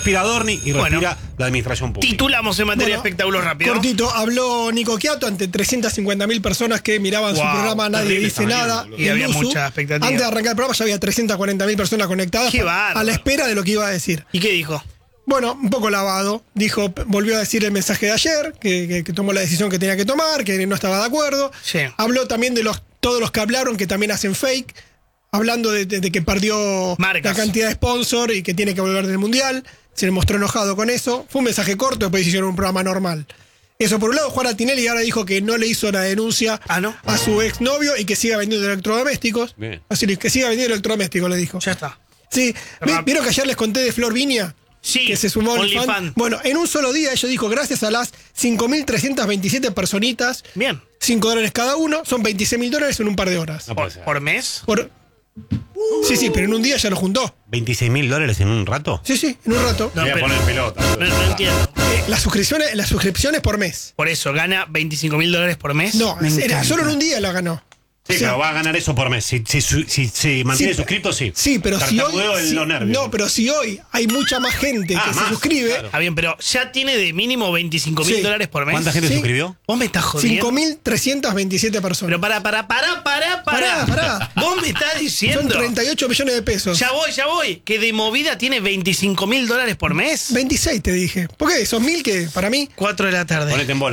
respira Dorni y respira la administración pública. Titulamos en materia de espectáculos rápido. Cortito, habló Nico Quiato ante 350.000 personas que miraban su programa Nadie Dice Nada. Y había mucha expectativa. Antes de arrancar el programa ya había 340.000 personas conectadas a la espera de lo que iba a decir. ¿Y qué dijo? Bueno, un poco lavado. Volvió a decir el mensaje de ayer, que tomó la decisión que tenía que tomar, que no estaba de acuerdo. Sí. Habló también de todos los que hablaron que también hacen fake, hablando de que perdió la cantidad de sponsor y que tiene que volver del Mundial. Se le mostró enojado con eso. Fue un mensaje corto, después hicieron un programa normal. Eso por un lado. Juan Tinelli ahora dijo que no le hizo la denuncia a su exnovio y que siga vendiendo electrodomésticos. Bien. Así que siga vendiendo electrodomésticos, le dijo. Ya está. Sí. ¿Vieron que ayer les conté de Flor Viña? Sí, que se sumó a OnlyFans. Bueno, en un solo día ella dijo, gracias a las 5.327 personitas, bien, $5 cada uno, son $26.000 en un par de horas. No ¿Por mes? Sí, pero en un día ya lo juntó. ¿$26.000 en un rato? Sí, en un rato. Voy a poner pelota. No entiendo. Las suscripciones por mes. Por eso, ¿gana $25.000 por mes? No, solo en un día la ganó. Sí, pero va a ganar eso por mes. Si mantiene suscrito, sí. Sí, pero si hoy. No, pero si hoy hay mucha más gente que se suscribe. Claro. Está bien, pero ya tiene de mínimo $25.000 por mes. ¿Cuánta gente suscribió? Vos me estás jodiendo. 5.327 personas. Pero pará. Vos me estás diciendo. Son 38 millones de pesos. Ya voy. Que de movida tiene $25.000 por mes. 26 te dije. ¿Por qué? ¿Son 1.000 que para mí? 4 de la tarde. Ponete en bola.